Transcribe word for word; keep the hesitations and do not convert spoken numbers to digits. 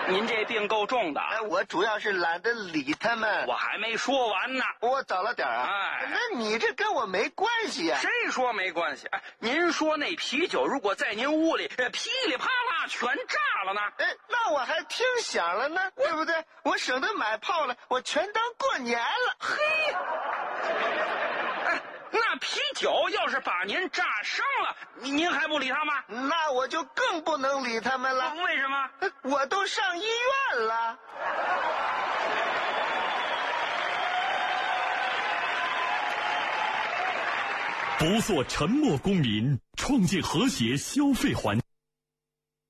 您这病够重的。 哎，我主要是懒得理他们。 我还没说完呢。 我早了点啊。 哎， 那你这跟我没关系啊。 谁说没关系？哎，您说那啤酒如果在您屋里噼里啪啦全炸了呢？ 哎，那我还听响了呢，对不对？我省得买炮了，我全当过年了。 嘿，哎，那啤酒要是把您炸伤了，您还不理他吗？ 那我就更不能理他们了。 为什么？ 我都上医院了。 不做沉默公民，创建和谐消费环境。